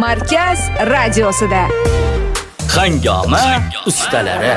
Markaz radiosida. Hangoma ustalari.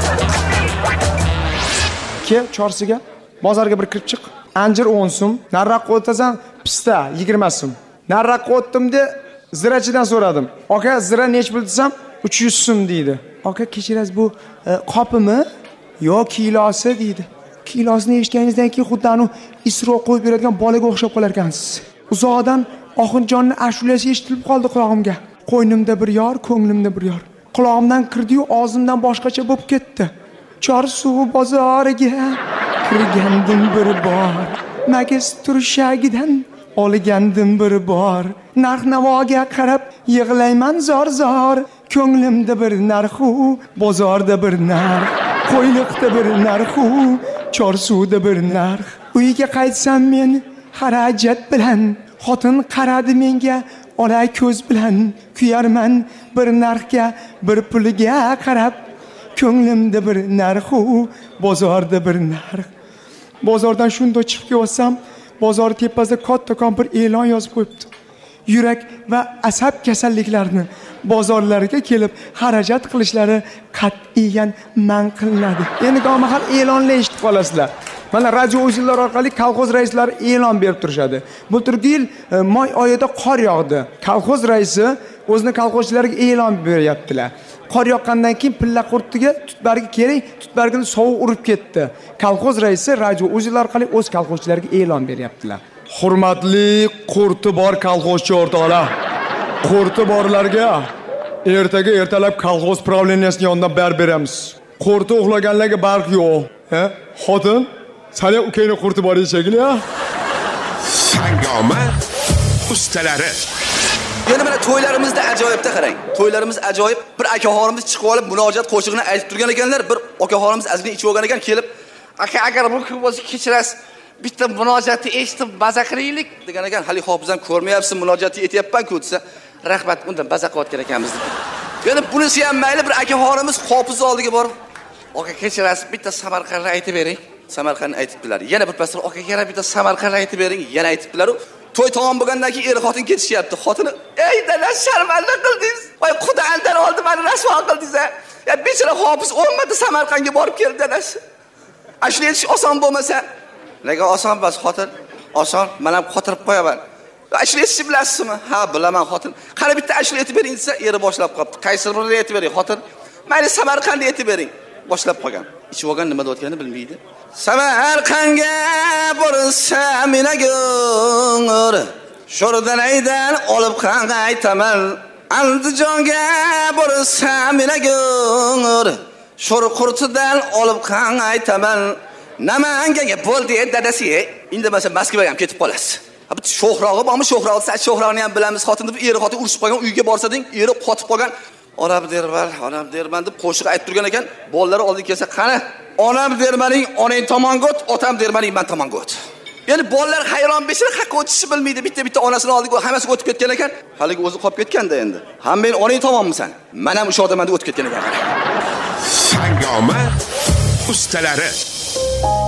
Ke chorsiga bozorga bir kirib chiq. Anjir 10 so'm, nariroqqa o'tasan, pista 20 so'm. Nariroqqa o'tdim-da, zirachidan so'radim. Aka, zira nech pul desam, 300 so'm deydi. Aka, kechirasiz, bu qopimi? Yo, kilosi deydi. Kilosini eshitganingizdan keyin xuddi anu isro qo'yib beradigan bolaga o'xshab qolar ekansiz. Uzoqdan Oxunjonning ashulasi eshitilib qoldi qulog'imga. Qo'ynimda bir yor, ko'nglimda bir yor. Qulog'imdan kirdi-yu, og'zimdan boshqacha bo'lib ketdi. Chorsuv bozoriga kirgandim bir bor. Magis turshagidan olgandim bir bor. Narx-navoga qarab yig'layman zor-zor. Ko'nglimda bir narxu, bozorda bir narx. Qo'yliqda bir narxu, Chorsuvda bir narx. Uyga qaytsam men xarajat bilan, xotin qaradi menga ola ko'z bilan. Kuyarman bir narxga, bir puliga qarab. Ko'nglimda bir narxu, bozorda bir narx. Bozordan shunday chiqib kelsam, bozor tepasida kattakon bir e'lon yozib qo'yibdi. Yurak va asab kasalliklarini bozorlarga kelib xarajat qilishlari qat'iyan man qilinadi. Endi gomahal e'lonlar eshitib qolasizlar. Mana radio o'yinlar orqali kolxoz raislari e'lon berib turishadi. Bulturgi yil may oyida qor yog'di. Kolxoz raisi o'zining kolxozchilariga e'lon beryaptilar. Qor yoqqandan keyin pilla qurtiga tutbargi kerak, tutbargini sovuq urib ketdi. Kolxoz raisi radio o'yinlar orqali o'z kolxozchilariga e'lon beryaptilar. Hurmatli qurti bor kolxozchi o'rtoqlar. Qurti borlarga ertaga ertalab kolxoz pravleniyasining yonidan bar beramiz. Qurti uxlaganlarga barq yo'q. Xotin, sani ukangni qurti bor shekilli, ha? Hangoma ustalari. Yana mana to'ylarimizda ajoyibda qarang. To'ylarimiz ajoyib. Bir akaxonimiz chiqib olib murojaat qo'shig'ini aytib turgan ekanlar. Bir akaxonimiz azgina ichib olgan ekan, kelib, "Aka, agar bu kun bo'lsa kechirasiz. Bitta murojaatni eshitib baza qilaylik" degan ekan. Hali hofizam ko'rmayapsiz, murojaatni etyapman-ku desa, "Rahmat, undan baza qilayotgan ekanmiz" dedi. Yana bunisi ham mayli, bir akaxonimiz hofiz oldiga borib, "Aka, kechirasiz, bitta Samarqandni aytib bering." Samarqandni aytibdilar. Yana bir pastor, "Aka, yana bitta Samarqandni aytib bering." Yana aytibdilar. To'y tamom bo'lgandan keyin er xotin ketishyapti. Xotini, "Ey dada, sharmanda qildingiz. Voy, Xudodan oldi, meni rasvo qildingiz a. Ya bechora hofiz 10 marta Samarqandga borib keldi dadasi. Ashula aytish oson bo'lmasa, nega oson emas xotin? Oson, men ham qotirib qo'yaman. Ashula aytishni bilasizmi? Ha, bilaman xotin. Qara bitta ashula aytib bering desa, eri boshlab qopti. Qaysi birini aytib bering xotin? Mayli Samarqandni aytib bering. Boshlab qolgan. Ichib olgan nima deyotganini bilmaydi. Samarqandga borsa menagor, sho'rdan aydan olib qaytaman. Andijonga borsa menagor, sho'r qurtidan olib qaytaman. Namangaga bo'ldi dadasi. Endi mesela Moskvaga ham ketib qolasiz. Ha bu sho'hrog'i bormi? Sho'hrog'i, siz sho'hrog'ini ham bilamiz. Xotinni eri xotin urushib qolgan, uyga borsading, eri qotib qolgan. Onam derman deb qo'shiq aytib turgan ekan. Bolalar oldiga kelsa, "Qani, onam dermaning, onang tomonga o't, otam dermaning, men tomonga o't." Ya'ni bolalar hayron beshira haqqa o'tishni bilmaydi. Bitta onasini oldiga hammasi o'tib ketgan ekan. Haligi o'zi qolib ketganda endi. "Ham men onang tomonmisan? Men ham o'sha odamdan o'tib ketgan ekan." Hangoma ustalari.